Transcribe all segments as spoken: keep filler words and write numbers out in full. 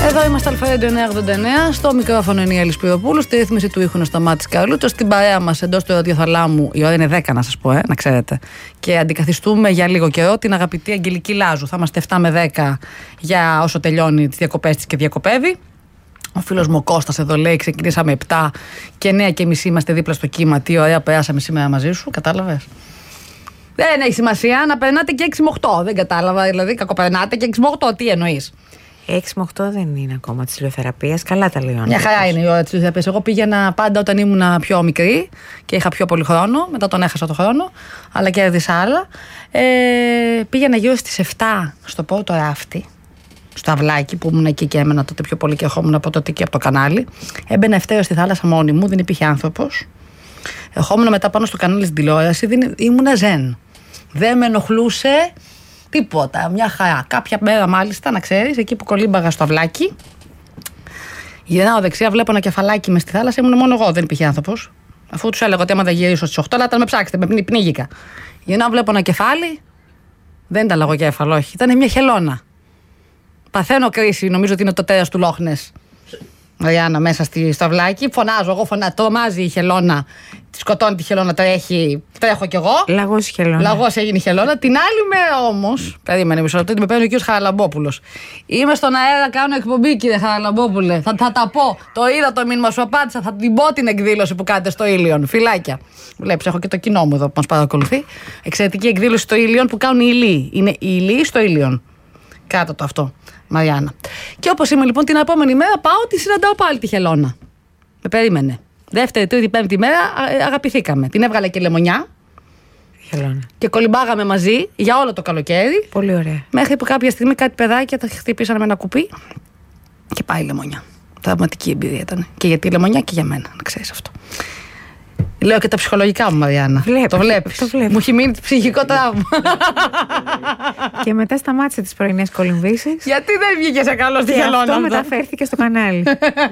Εδώ είμαστε Αλφα-Radio εννιακόσια ογδόντα εννέα. Στο μικρόφωνο είναι η Έλλη Σπυροπούλου. Στη ρύθμιση του ήχου είναι ο Σταμάτης Καρλούτσος. Στην παρέα μας εντός του ραδιοθαλάμου, η ώρα είναι δέκα να σας πω, ε, να ξέρετε. Και αντικαθιστούμε για λίγο καιρό την αγαπητή Αγγελική Λάζου. Θα είμαστε επτά με δέκα για όσο τελειώνει τις διακοπές της και διακοπεύει. Ο φίλος μου ο Κώστας εδώ λέει: ξεκινήσαμε επτά και εννέα και μισή είμαστε δίπλα στο κύμα. Τι ωραία περάσαμε σήμερα μαζί σου, κατάλαβες. Δεν έχει σημασία να περνάτε και έξι με οκτώ. Δεν κατάλαβα, δηλαδή κακοπερνάτε και έξι με οκτώ. Τι εννοείς? έξι με οκτώ δεν είναι ακόμα της ηλιοθεραπείας. Καλά τα λέω. Μια χαρά είναι η ώρα της ηλιοθεραπείας. Εγώ πήγαινα πάντα όταν ήμουν πιο μικρή και είχα πιο πολύ χρόνο. Μετά τον έχασα το χρόνο, αλλά κέρδισα άλλα. Ε, πήγαινα γύρω στις επτά στο πρώτο ράφτη, στο αυλάκι που ήμουν εκεί και έμενα τότε πιο πολύ και ερχόμουν από τότε και από το κανάλι. Έμπαινα ευθέως στη θάλασσα μόνη μου, δεν υπήρχε άνθρωπος. Ερχόμουν μετά πάνω στο κανάλι στην τηλεόραση, ήμουν ζεν. Δεν με ενοχλούσε τίποτα, μια χαρά. Κάποια μέρα μάλιστα, να ξέρεις, εκεί που κολύμπαγα στο αυλάκι, γυρνάω δεξιά, βλέπω ένα κεφαλάκι μες στη θάλασσα, ήμουν μόνο εγώ, δεν υπήρχε άνθρωπος. Αφού τους έλεγα ότι άμα δεν γυρίσω στις οκτώ, αλλά ήταν με ψάξετε, με πνίγηκα. Γυρνάω, βλέπω ένα κεφάλι, δεν ήταν λαγοκέφαλο, όχι, ήταν μια χελώνα. Παθαίνω κρίση, νομίζω ότι είναι το τέρας του Λόχνες. Μαριάννα, μέσα στη, στο αυλάκι. Φωνάζω, εγώ φωνάζω. Τρομάζει η χελώνα. Τη σκοτώνει τη χελώνα, τρέχει. Τρέχω κι εγώ. Λαγός η χελώνα. Λαγός έγινε η χελώνα. Την άλλη μέρα όμως. Περίμενε μισό λεπτό, με παίρνει ο κύριος Χαραλαμπόπουλος. Είμαι στον αέρα, κάνω εκπομπή, κύριε Χαραλαμπόπουλε. Θα, θα τα πω. Το είδα το μήνυμα, σου απάντησα. Θα την πω την εκδήλωση που κάνετε στο Ήλιον. Φιλάκια. Βλέπεις, έχω και το κοινό μου εδώ που μας παρακολουθεί. Εξαιρετική εκδήλωση στο Ήλιον που κάνουν οι Ηλίοι. Είναι οι Ηλίοι στο Ήλιον. Κάτω το αυτό. Μαριάννα. Και όπως είμαι λοιπόν την επόμενη μέρα πάω τη συναντάω πάλι τη χελώνα. Με περίμενε. Δεύτερη, τρίτη, πέμπτη μέρα αγαπηθήκαμε. Την έβγαλε και λεμονιά. Χελώνα. Και κολυμπάγαμε μαζί για όλο το καλοκαίρι. Πολύ ωραία. Μέχρι που κάποια στιγμή κάτι παιδάκια τα χτυπήσανε με ένα κουπί και πάει η λεμονιά. Τραυματική εμπειρία ήταν. Και για τη λεμονιά και για μένα, να ξέρεις αυτό. Λέω και τα ψυχολογικά μου, Μαριάννα. Βλέπεις, το βλέπεις. Το βλέπεις. Μου έχει μείνει ψυχικό τραύμα. Και μετά σταμάτησε τις πρωινές κολυμβήσεις. Γιατί δεν βγήκε σε καλό στη χελώνα? Αυτό μεταφέρθηκε στο κανάλι.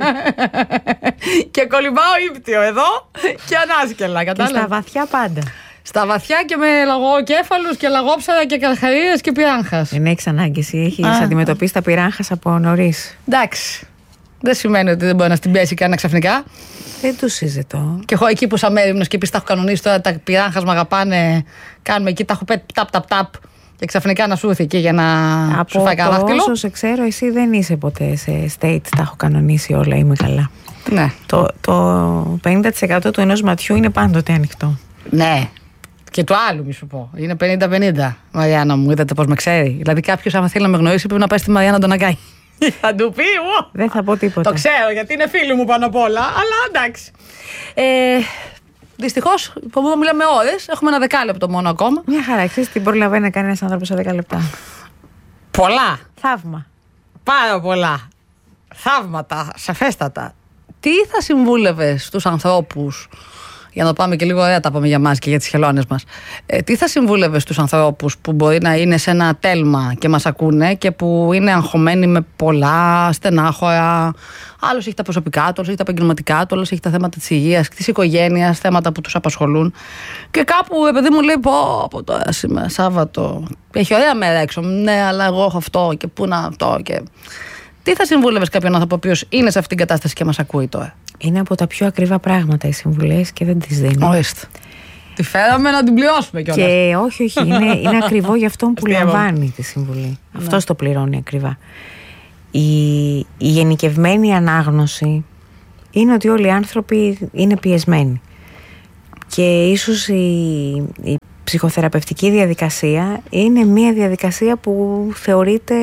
Και κολυμπάω ύπτιο εδώ και ανάσκελα, κατάλαβα. Και στα βαθιά πάντα. Στα βαθιά και με λαγοκέφαλους και λαγόψαρα και καρχαρίες και πυράγχας. Δεν έχεις ανάγκη, εσύ έχεις αντιμετωπίσει τα πυράγχας από νωρίς. Εντάξει. Δεν σημαίνει ότι δεν μπορεί να στην πέσει κανένα ξαφνικά. Δεν το συζητώ. Και εγώ εκεί που σαν μέρημνος και επίσης τα έχω κανονίσει τώρα, τα πυράγχας με αγαπάνε, κάνουμε εκεί, τα έχω πέτει ταπ ταπ ταπ και ξαφνικά να σου έρθει εκεί για να από σου φάει κανένα δάχτυλο. Όσο σε ξέρω, εσύ δεν είσαι ποτέ σε state, τα έχω κανονίσει όλα, είμαι καλά. Ναι. Το, το πενήντα τοις εκατό του ενός ματιού είναι πάντοτε ανοιχτό. Ναι. Και του άλλου, μη σου πω. Είναι πενήντα πενήντα. Μαριάννα μου, είδατε πώς με ξέρει. Δηλαδή, κάποιος, άμα θέλει να με γνωρίσει, πρέπει να πάει στη Μαριάννα τον Αγκάη. Θα του πει, εγώ. Δεν θα πω τίποτα. Το ξέρω, γιατί είναι φίλοι μου πάνω απ' όλα. Αλλά εντάξει. Ε, Δυστυχώς, που μιλάμε ώρες, έχουμε ένα δεκάλεπτο μόνο ακόμα. Μια χαρά, ξέρεις τι προλαβαίνει να κάνει ένας άνθρωπος σε δέκα λεπτά? Πολλά. Θαύμα. Πάρα πολλά. Θαύματα, σαφέστατα. Τι θα συμβούλευες στους ανθρώπους, για να πάμε και λίγο ωραία τα πάμε για μας και για τις χελώνες μας, ε, τι θα συμβούλευες στους ανθρώπους που μπορεί να είναι σε ένα τέλμα και μας ακούνε και που είναι αγχωμένοι με πολλά στενάχωρα? Άλλος έχει τα προσωπικά του, άλλος έχει τα επαγγελματικά του, άλλος έχει τα θέματα της υγείας, της οικογένειας, θέματα που τους απασχολούν. Και κάπου, επειδή μου λέει, πω, από τώρα σήμερα, Σάββατο, έχει ωραία μέρα έξω. Ναι, αλλά εγώ έχω αυτό και πού να αυτό. Και... Τι θα συμβούλευες κάποιον άνθρωπο ο οποίος είναι σε αυτήν την κατάσταση και μας ακούει τώρα? Είναι από τα πιο ακριβά πράγματα οι συμβουλές και δεν τις δίνω. Ορίστε. Τη φέραμε να την πληρώσουμε κιόλας. Και όχι, όχι, είναι, είναι ακριβό για αυτόν που λαμβάνει τη συμβουλή. Ναι. Αυτός το πληρώνει ακριβά. Η, η γενικευμένη ανάγνωση είναι ότι όλοι οι άνθρωποι είναι πιεσμένοι. Και ίσως η, η ψυχοθεραπευτική διαδικασία είναι μια διαδικασία που θεωρείται,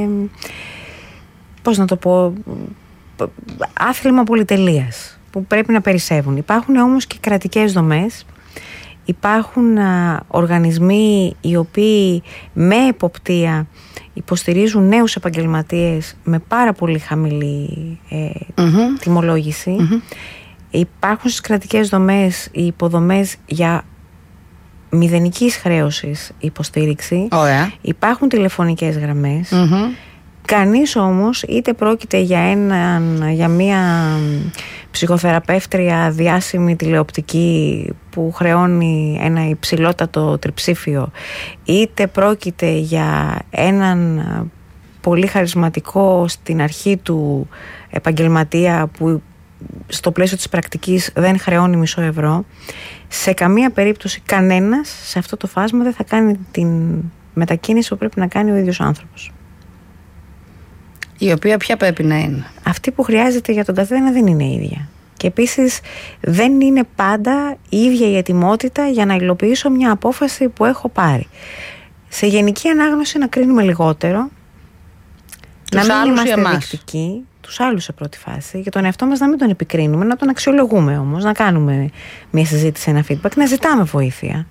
πώς να το πω, άθλημα πολυτελείας που πρέπει να περισσεύουν. Υπάρχουν όμως και κρατικές δομές, υπάρχουν α, οργανισμοί οι οποίοι με εποπτεία υποστηρίζουν νέους επαγγελματίες με πάρα πολύ χαμηλή ε, mm-hmm. τιμολόγηση. Mm-hmm. Υπάρχουν στις κρατικές δομές οι υποδομές για μηδενικής χρέωσης υποστήριξη. Ωραία. Υπάρχουν τηλεφωνικές γραμμές. Mm-hmm. Κανείς όμως, είτε πρόκειται για, έναν, για μία ψυχοθεραπεύτρια διάσημη τηλεοπτική που χρεώνει ένα υψηλότατο τριψήφιο, είτε πρόκειται για έναν πολύ χαρισματικό στην αρχή του επαγγελματία που στο πλαίσιο της πρακτικής δεν χρεώνει μισό ευρώ, σε καμία περίπτωση κανένας σε αυτό το φάσμα δεν θα κάνει την μετακίνηση που πρέπει να κάνει ο ίδιος άνθρωπος. Η οποία ποια πρέπει να είναι? Αυτή που χρειάζεται για τον καθένα δεν είναι ίδια. Και επίσης δεν είναι πάντα η ίδια η ετοιμότητα για να υλοποιήσω μια απόφαση που έχω πάρει. Σε γενική ανάγνωση να κρίνουμε λιγότερο, τους να μην είμαστε δεικτικοί, τους άλλους σε πρώτη φάση, για τον εαυτό μας να μην τον επικρίνουμε, να τον αξιολογούμε όμως, να κάνουμε μια συζήτηση, ένα feedback, να ζητάμε βοήθεια.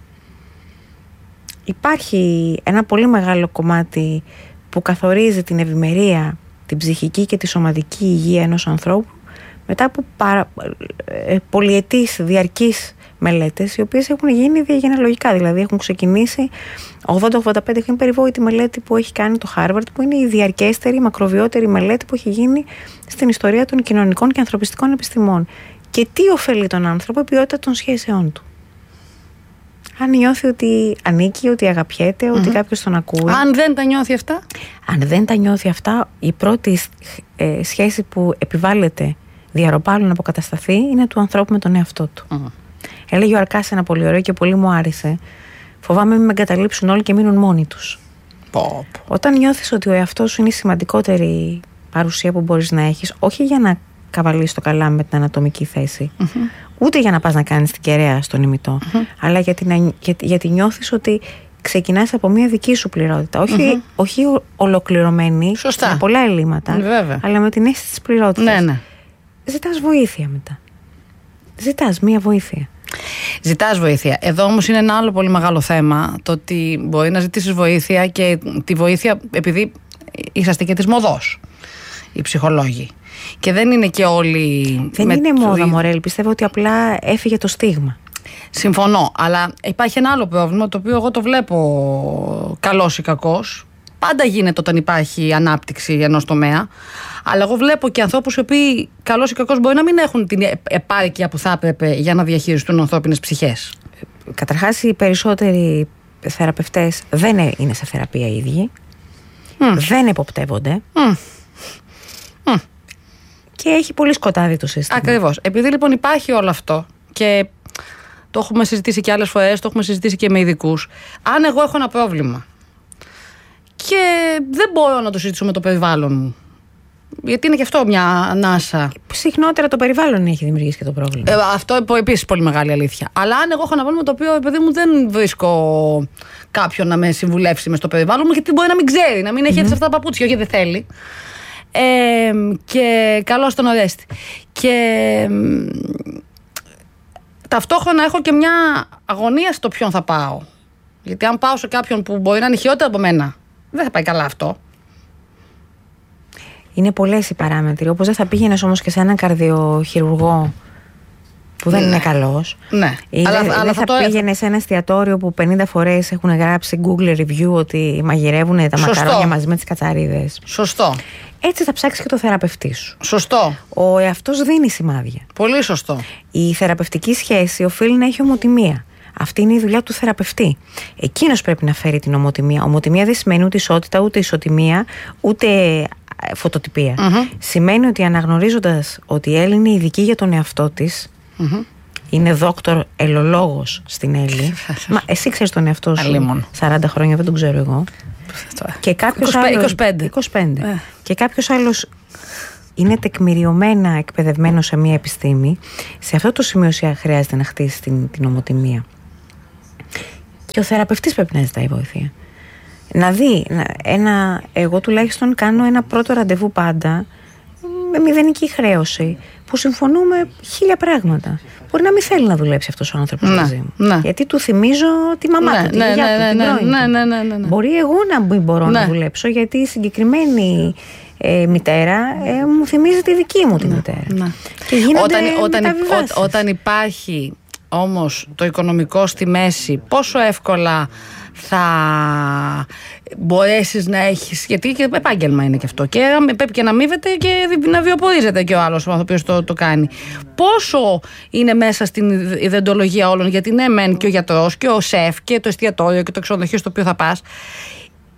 Υπάρχει ένα πολύ μεγάλο κομμάτι που καθορίζει την ευημερία, την ψυχική και τη σωματική υγεία ενός ανθρώπου μετά από παρα... πολυετής διαρκείς μελέτες, οι οποίες έχουν γίνει διαγενεαλογικά, δηλαδή έχουν ξεκινήσει ογδόντα ογδόντα πέντε, έχει περιβόητη μελέτη που έχει κάνει το Harvard, που είναι η διαρκέστερη, μακροβιότερη μελέτη που έχει γίνει στην ιστορία των κοινωνικών και ανθρωπιστικών επιστημών. Και τι ωφελεί τον άνθρωπο? Η ποιότητα των σχέσεών του. Αν νιώθει ότι ανήκει, ότι αγαπιέται, ότι mm-hmm. κάποιος τον ακούει. Αν δεν τα νιώθει αυτά. Αν δεν τα νιώθει αυτά, η πρώτη ε, σχέση που επιβάλλεται διαρροπάλου να αποκατασταθεί είναι του ανθρώπου με τον εαυτό του. Mm-hmm. Έλεγε ο Αρκάς ένα πολύ ωραίο και πολύ μου άρεσε. Φοβάμαι μην με εγκαταλείψουν όλοι και μείνουν μόνοι τους. Pop. Όταν νιώθεις ότι ο εαυτός σου είναι η σημαντικότερη παρουσία που μπορείς να έχεις, όχι για να καβαλείς το καλάμι με την ανατομική θέση, mm-hmm. ούτε για να πας να κάνεις την κεραία στον ημιτό, mm-hmm. αλλά γιατί, να, για, γιατί νιώθεις ότι ξεκινάς από μια δική σου πληρότητα. Όχι, mm-hmm. όχι ολοκληρωμένη, σωστά. με πολλά ελλείμματα, βέβαια. αλλά με την αίσθηση της πληρότητας. Ναι, ναι. Ζητάς βοήθεια μετά. Ζητάς μία βοήθεια. Ζητάς βοήθεια. Εδώ όμως είναι ένα άλλο πολύ μεγάλο θέμα, το ότι μπορεί να ζητήσεις βοήθεια και τη βοήθεια, επειδή είσαστε και της μοδός οι ψυχολόγοι. Και δεν είναι και όλοι. Δεν με είναι το... μόδα, Μορέλ. Πιστεύω ότι απλά έφυγε το στίγμα. Συμφωνώ. Αλλά υπάρχει ένα άλλο πρόβλημα, το οποίο εγώ το βλέπω καλός ή κακός. Πάντα γίνεται όταν υπάρχει ανάπτυξη ενός τομέα. Αλλά εγώ βλέπω και ανθρώπους οι οποίοι καλός ή κακός μπορεί να μην έχουν την επάρκεια που θα έπρεπε για να διαχειριστούν ανθρώπινες ψυχές. Καταρχάς, οι περισσότεροι θεραπευτές δεν είναι σε θεραπεία οι ίδιοι. Mm. Δεν εποπτεύονται. Mm. Mm. Και έχει πολύ σκοτάδι το σύστημα. Ακριβώς. Επειδή λοιπόν υπάρχει όλο αυτό και το έχουμε συζητήσει και άλλες φορές, το έχουμε συζητήσει και με ειδικούς. Αν εγώ έχω ένα πρόβλημα και δεν μπορώ να το συζητήσω με το περιβάλλον μου, γιατί είναι και αυτό μια ανάσα. Συχνότερα το περιβάλλον έχει δημιουργήσει και το πρόβλημα. Ε, αυτό επίσης πολύ μεγάλη αλήθεια. Αλλά αν εγώ έχω ένα πρόβλημα το οποίο, παιδί μου, δεν βρίσκω κάποιον να με συμβουλεύσει μες στο περιβάλλον μου, γιατί μπορεί να μην ξέρει, να μην έχει έτσι mm-hmm. αυτά τα παπούτσια, όχι δεν θέλει. Ε, και καλώς τον ορέστη. Και ε, ταυτόχρονα έχω και μια αγωνία στο ποιον θα πάω. Γιατί αν πάω σε κάποιον που μπορεί να είναι χειρότερο από μένα, δεν θα πάει καλά αυτό. Είναι πολλές οι παράμετροι. Όπως δεν θα πήγαινες όμως και σε έναν καρδιοχειρουργό που δεν ναι. είναι καλός. Ναι. Ή αλλά, δεν αλλά θα, θα το... πήγαινες σε ένα εστιατόριο που πενήντα φορές έχουν γράψει Google review ότι μαγειρεύουν τα Σωστό. μακαρόνια μαζί με τις κατσαρίδες. Σωστό. Έτσι θα ψάξεις και το θεραπευτή σου. Σωστό. Ο εαυτός δίνει σημάδια. Πολύ σωστό. Η θεραπευτική σχέση οφείλει να έχει ομοτιμία. Αυτή είναι η δουλειά του θεραπευτή. Εκείνος πρέπει να φέρει την ομοτιμία. Ομοτιμία δεν σημαίνει ούτε ισότητα, ούτε ισοτιμία, ούτε φωτοτυπία. Mm-hmm. Σημαίνει ότι αναγνωρίζοντας ότι η Έλλη είναι ειδική για τον εαυτό της, mm-hmm. είναι δόκτωρ ελολόγος στην Έλλη. Μα εσύ ξέρεις τον εαυτό σου. Αλίμον. σαράντα χρόνια, δεν τον ξέρω εγώ. Και κάποιος άλλος, είκοσι πέντε. είκοσι πέντε. Ε. Και κάποιος άλλος είναι τεκμηριωμένα εκπαιδευμένο σε μια επιστήμη. Σε αυτό το σημείο χρειάζεται να χτίσει την, την ομοτιμία. Και ο θεραπευτής πρέπει να ζητάει βοήθεια. Να δει, ένα, εγώ τουλάχιστον κάνω ένα πρώτο ραντεβού πάντα με μηδενική χρέωση, που συμφωνούμε χίλια πράγματα. Μπορεί να μην θέλει να δουλέψει αυτός ο άνθρωπος ναι, μαζί μου. Ναι. Γιατί του θυμίζω τη μαμά ναι, του, τη ναι, γιαγιά ναι, του, την ναι, πρώην ναι, του. ναι, ναι, ναι, ναι. Μπορεί εγώ να μην μπορώ ναι. να δουλέψω, γιατί η συγκεκριμένη ε, μητέρα ε, μου θυμίζει τη δική μου τη ναι, μητέρα. Ναι. Και γίνονται όταν, όταν, μεταβιβάσεις. ό, όταν υπάρχει όμως το οικονομικό στη μέση, πόσο εύκολα θα μπορέσεις να έχεις, γιατί και επάγγελμα είναι και αυτό, και πρέπει και να αμείβεται και να βιοπορίζεται και ο άλλος ο οποίος το, το κάνει. Πόσο είναι μέσα στην ιδεοντολογία όλων, γιατί ναι μεν και ο γιατρός και ο σεφ και το εστιατόριο και το ξενοδοχείο στο οποίο θα πας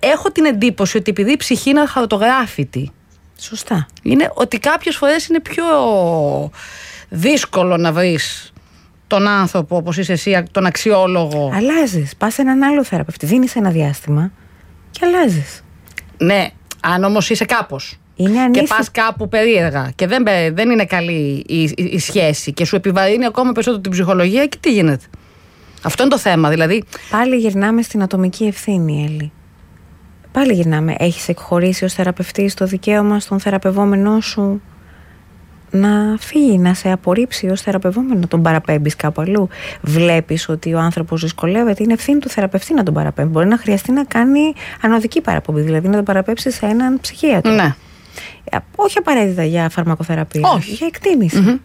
έχω την εντύπωση ότι επειδή η ψυχή είναι αχαρτογράφητη. Σωστά. Είναι ότι κάποιες φορές είναι πιο δύσκολο να βρεις τον άνθρωπο όπως είσαι εσύ, τον αξιόλογο. Αλλάζεις. Πας σε έναν άλλο θεραπευτή. Δίνεις ένα διάστημα και αλλάζεις. Ναι, αν όμως είσαι κάπως. Είναι ανήσυχη... Και πας κάπου περίεργα και δεν, δεν είναι καλή η, η, η σχέση και σου επιβαρύνει ακόμα περισσότερο την ψυχολογία, και τι γίνεται. Αυτό είναι το θέμα, δηλαδή. Πάλι γυρνάμε στην ατομική ευθύνη, Έλλη. Πάλι γυρνάμε. Έχεις εκχωρήσει ως θεραπευτής το δικαίωμα στον θεραπευόμενό σου να φύγει, να σε απορρίψει ως θεραπευόμενο, να τον παραπέμπεις κάπου αλλού. Βλέπεις ότι ο άνθρωπος δυσκολεύεται, είναι ευθύνη του θεραπευτή να τον παραπέμπει. Μπορεί να χρειαστεί να κάνει ανωδική παραπομπή, δηλαδή να τον παραπέμψει σε έναν ψυχίατρο. Ναι. Όχι απαραίτητα για φαρμακοθεραπεία, όχι. Για εκτίμηση. Mm-hmm.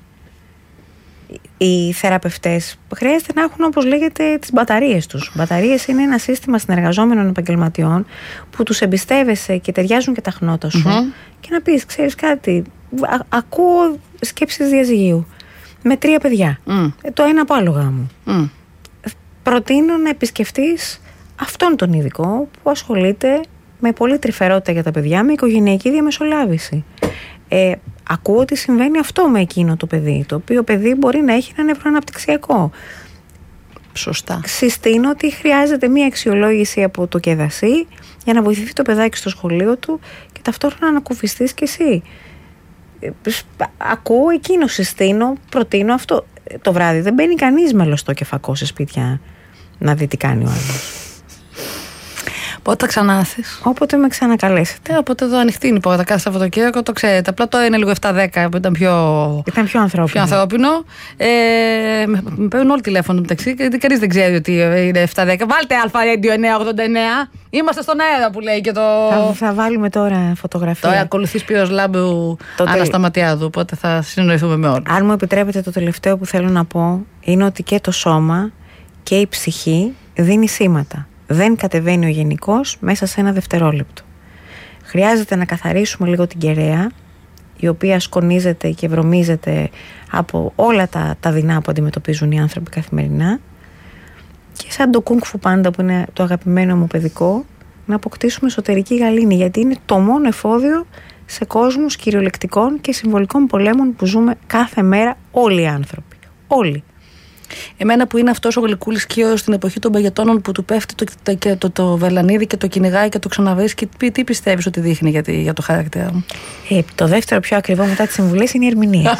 Οι θεραπευτές χρειάζεται να έχουν, όπως λέγεται, τις μπαταρίες τους. Μπαταρίες είναι ένα σύστημα συνεργαζόμενων επαγγελματιών που τους εμπιστεύεσαι και ταιριάζουν και τα χνότα σου. Mm-hmm. Και να πεις, ξέρεις κάτι, α, ακούω σκέψεις διαζυγίου με τρία παιδιά. Mm. Το ένα από άλλο γάμο. Mm. Προτείνω να επισκεφτείς αυτόν τον ειδικό που ασχολείται με πολύ τρυφερότητα για τα παιδιά, με οικογενειακή διαμεσολάβηση. Ε, ακούω ότι συμβαίνει αυτό με εκείνο το παιδί, το οποίο παιδί μπορεί να έχει ένα νευροαναπτυξιακό. Σωστά. Συστήνω ότι χρειάζεται μία αξιολόγηση από το ΚΕΔΑΣΥ για να βοηθηθεί το παιδάκι στο σχολείο του και ταυτόχρονα να ανακουφιστείς κι εσύ. Ε, ακούω εκείνο, συστήνω, προτείνω αυτό. Το βράδυ δεν μπαίνει κανείς μελωστό και φακό σε σπίτια να δει τι κάνει ο άλλος. Πότε θα ξανάρθεις? Όποτε με ξανακαλέσετε. Ε, οπότε εδώ ανοιχτή είναι η πόρτα κάθε Σαββατοκύριακο, το ξέρετε. Απλά τώρα είναι λίγο επτά δέκα που ήταν πιο, ήταν πιο ανθρώπινο. Πιο ανθρώπινο. Ε, με παίρνουν όλοι τηλέφωνο μεταξύ, γιατί κανείς δεν ξέρει ότι είναι επτά δέκα. Βάλτε Αλφα Radio εννιακόσια ογδόντα εννέα. Είμαστε στον αέρα που λέει και το. Θα, θα βάλουμε τώρα φωτογραφία. Τώρα ακολουθεί Σπύρος Λάμπρου, Άννα Σταματιάδου. Οπότε θα συνοηθούμε με όλους. Αν μου επιτρέπετε, το τελευταίο που θέλω να πω είναι ότι και το σώμα και η ψυχή δίνει σήματα. Δεν κατεβαίνει ο γενικός μέσα σε ένα δευτερόλεπτο. Χρειάζεται να καθαρίσουμε λίγο την κεραία, η οποία σκονίζεται και βρωμίζεται από όλα τα, τα δεινά που αντιμετωπίζουν οι άνθρωποι καθημερινά, και σαν το κουνγκ φου πάντα που είναι το αγαπημένο μου παιδικό, να αποκτήσουμε εσωτερική γαλήνη, γιατί είναι το μόνο εφόδιο σε κόσμους κυριολεκτικών και συμβολικών πολέμων που ζούμε κάθε μέρα όλοι οι άνθρωποι. Όλοι. Εμένα που είναι αυτός ο γλυκούλης κύριο στην εποχή των παγετώνων που του πέφτει το, το, το, το, το βελανίδι και το κυνηγάει και το ξαναβρίσκει, τι, τι πιστεύεις ότι δείχνει για, για το χαρακτήρα μου? Ε, το δεύτερο πιο ακριβό μετά τις συμβουλές είναι η ερμηνεία.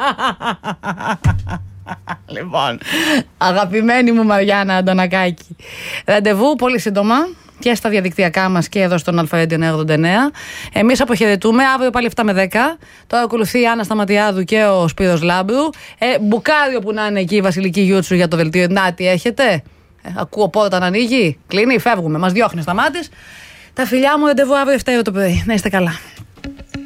Λοιπόν, αγαπημένη μου Μαριάννα Αντωνακάκη, ραντεβού πολύ σύντομα και στα διαδικτυακά μας και εδώ στον Αλφα Radio εννιακόσια ογδόντα εννέα. Εμείς αποχαιρετούμε. Αύριο πάλι επτά με δέκα. Τώρα ακολουθεί η Άννα Σταματιάδου και ο Σπύρος Λάμπρου. Ε, μπουκάριο που να είναι εκεί η Βασιλική Γιούτσου για το δελτίο. Να, τι έχετε? Ε, ακούω πόρτα να ανοίγει. Κλείνει, φεύγουμε. Μας διώχνει στα μάτια. Τα φιλιά μου, ραντεβού αύριο επτά το πρωί. Να είστε καλά.